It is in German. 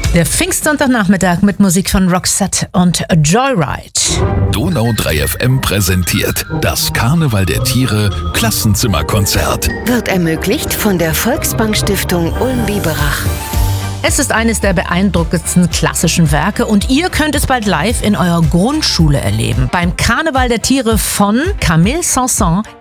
Der Pfingstsonntag-Nachmittag mit Musik von Roxette und Joyride. Donau 3 FM präsentiert das Karneval der Tiere Klassenzimmerkonzert. Wird ermöglicht von der Volksbank-Stiftung Ulm-Biberach. Es ist eines der beeindruckendsten klassischen Werke und ihr könnt es bald live in eurer Grundschule erleben. Beim Karneval der Tiere von Camille Sanson